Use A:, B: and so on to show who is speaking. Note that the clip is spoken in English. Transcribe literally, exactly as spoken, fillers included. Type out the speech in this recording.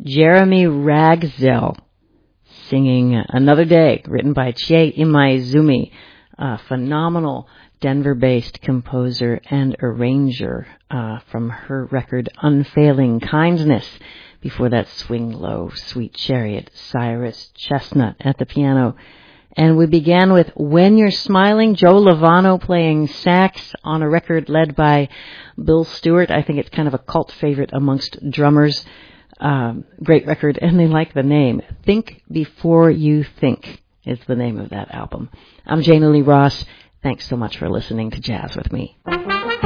A: Jeremy Ragzell singing Another Day, written by Chie Imaizumi, a phenomenal Denver-based composer and arranger uh, from her record Unfailing Kindness. Before that, Swing Low, Sweet Chariot, Cyrus Chestnut at the piano. And we began with When You're Smiling, Joe Lovano playing sax on a record led by Bill Stewart. I think it's kind of a cult favorite amongst drummers. Um, great record, and they like the name. Think Before You Think is the name of that album. I'm Jana Lee Ross. Thanks so much for listening to Jazz with Me.